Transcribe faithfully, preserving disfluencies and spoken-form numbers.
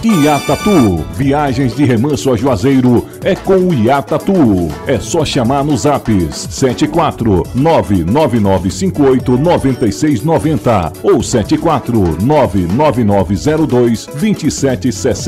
Iatatu, viagens de remanso a Juazeiro é com o Iatatu. É só chamar nos zaps sete quatro nove nove nove cinco oito nove seis nove zero ou sete quatro nove nove nove zero dois dois sete seis zero.